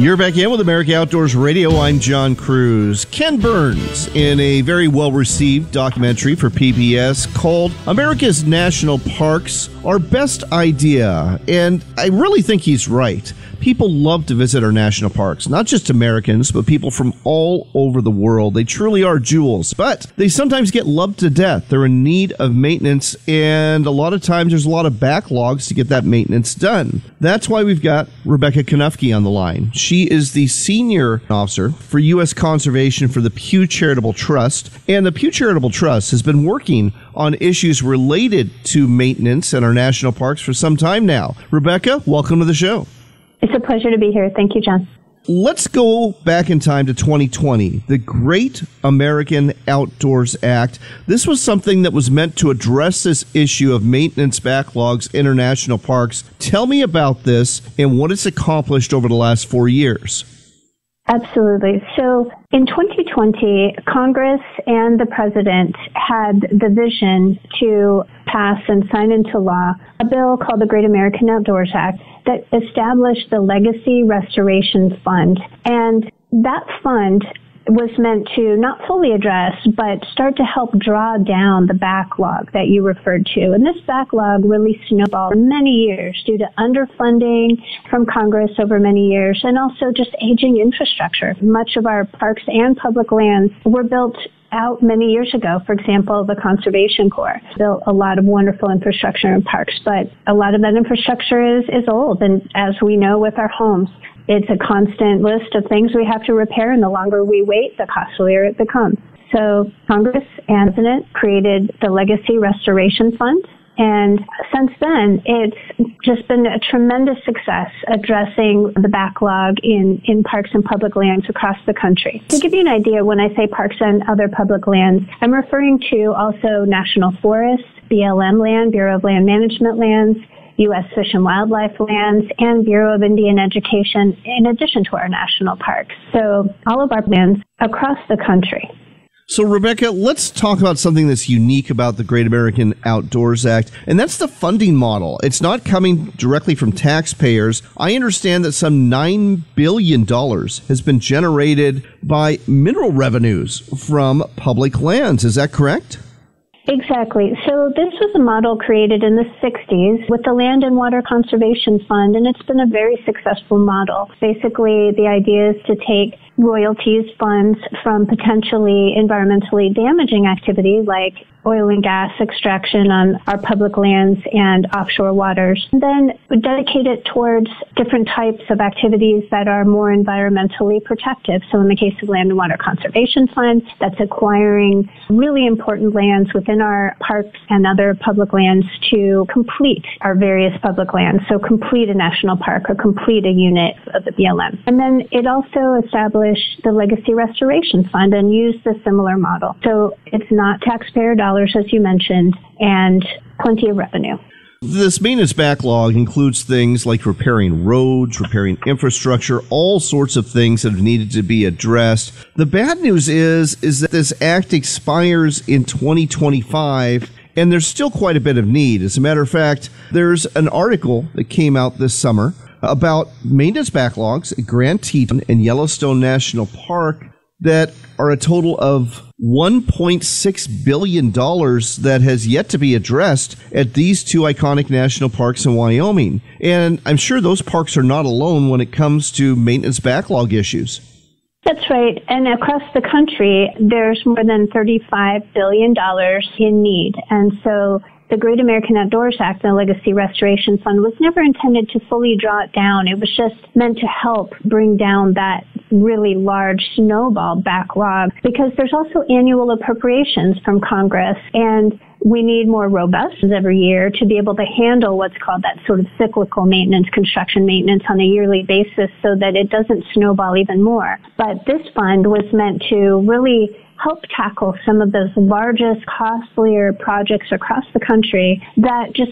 You're back in with America Outdoors Radio. I'm John Cruz. Ken Burns, in a very well-received documentary for PBS called America's National Parks, Our Best Idea. And I really think he's right. People love to visit our national parks, not just Americans, but people from all over the world. They truly are jewels, but they sometimes get loved to death. They're in need of maintenance, and a lot of times there's a lot of backlogs to get that maintenance done. That's why we've got Rebecca Konufke on the line. She is the Senior Officer for U.S. Conservation for the Pew Charitable Trust, and the Pew Charitable Trust has been working on issues related to maintenance in our national parks for some time now. Rebecca, welcome to the show. It's a pleasure to be here. Thank you, John. Let's go back in time to 2020, the Great American Outdoors Act. This was something that was meant to address this issue of maintenance backlogs in our national parks. Tell me about this and what it's accomplished over the last 4 years. Absolutely. So in 2020, Congress and the President had the vision to pass and sign into law a bill called the Great American Outdoors Act that established the Legacy Restoration Fund. And that fund was meant to not fully address, but start to help draw down the backlog that you referred to. And this backlog really snowballed for many years due to underfunding from Congress over many years and also just aging infrastructure. Much of our parks and public lands were built out many years ago. For example, the Conservation Corps built a lot of wonderful infrastructure in parks, but a lot of that infrastructure is old. And as we know with our homes, it's a constant list of things we have to repair, and the longer we wait, the costlier it becomes. So Congress and the President created the Legacy Restoration Fund, and since then, it's just been a tremendous success addressing the backlog in parks and public lands across the country. To give you an idea, when I say parks and other public lands, I'm referring to also national forests, BLM land, Bureau of Land Management lands, U.S. Fish and Wildlife lands, and Bureau of Indian Education, in addition to our national parks. So all of our lands across the country. So, Rebecca, let's talk about something that's unique about the Great American Outdoors Act, and that's the funding model. It's not coming directly from taxpayers. I understand that some $9 billion has been generated by mineral revenues from public lands. Is that correct? Exactly. So this was a model created in the 60s with the Land and Water Conservation Fund, and it's been a very successful model. Basically, the idea is to take royalties funds from potentially environmentally damaging activity like oil and gas extraction on our public lands and offshore waters, and then dedicate it towards different types of activities that are more environmentally protective. So in the case of Land and Water Conservation Fund, that's acquiring really important lands within our parks and other public lands to complete our various public lands. So complete a national park or complete a unit of the BLM. And then it also established the Legacy Restoration Fund and used a similar model. So it's not taxpayer dollars, as you mentioned, and plenty of revenue. This maintenance backlog includes things like repairing roads, repairing infrastructure, all sorts of things that have needed to be addressed. The bad news is that this act expires in 2025, and there's still quite a bit of need. As a matter of fact, there's an article that came out this summer about maintenance backlogs at Grand Teton and Yellowstone National Park that are a total of $1.6 billion that has yet to be addressed at these two iconic national parks in Wyoming. And I'm sure those parks are not alone when it comes to maintenance backlog issues. That's right. And across the country, there's more than $35 billion in need. And so the Great American Outdoors Act and the Legacy Restoration Fund was never intended to fully draw it down. It was just meant to help bring down that really large snowball backlog, because there's also annual appropriations from Congress, and we need more robust every year to be able to handle what's called that sort of cyclical maintenance, construction maintenance on a yearly basis so that it doesn't snowball even more. But this fund was meant to really help tackle some of those largest, costlier projects across the country that just